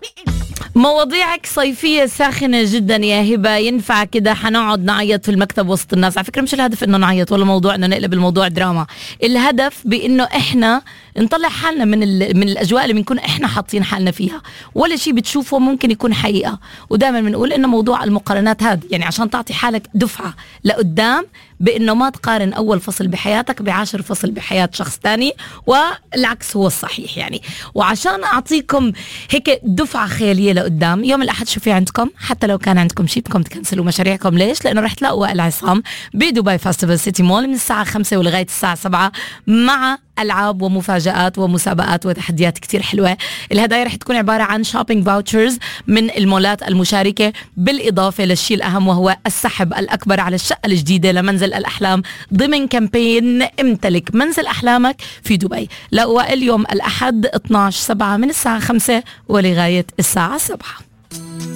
مواضيعك صيفية ساخنة جدا يا هبة، ينفع كده حنقعد نعيط في المكتب وسط الناس. على فكرة مش الهدف انه نعيط ولا موضوع انه نقلب الموضوع دراما، الهدف بانه احنا نطلع حالنا من الاجواء اللي بنكون احنا حاطين حالنا فيها. ولا شيء بتشوفه ممكن يكون حقيقة. ودائما بنقول انه موضوع المقارنات هذا يعني عشان تعطي حالك دفعة لقدام، بانه ما تقارن اول فصل بحياتك ب10 فصل بحياة شخص تاني، والعكس هو الصحيح يعني. وعشان اعطيكم هيك دفعة خيالية لقدام، يوم الأحد شو في عندكم؟ حتى لو كان عندكم شيء بدكم تكنسلوا مشاريعكم. ليش؟ لأنه رح تلاقوا وائل عصام بدبي فاستيفال سيتي مول من الساعة 5 ولغاية الساعة 7 مع ألعاب ومفاجآت ومسابقات وتحديات كتير حلوة. الهدايا رح تكون عبارة عن شوبينج فاوتشرز من المولات المشاركة، بالإضافة للشيء الأهم وهو السحب الأكبر على الشقة الجديدة لمنزل الأحلام ضمن كامبين امتلك منزل أحلامك في دبي. لوائل يوم الأحد 12/7 من الساعة 5 ولغاية الساعة 7.